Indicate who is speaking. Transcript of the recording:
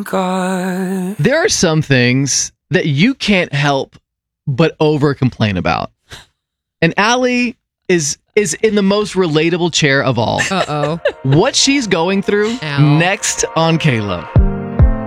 Speaker 1: God.
Speaker 2: There are some things that you can't help but over complain about. And Allie is in the most relatable chair of all.
Speaker 3: Uh-oh.
Speaker 2: What she's going through
Speaker 3: Ow.
Speaker 2: next on K-Lo.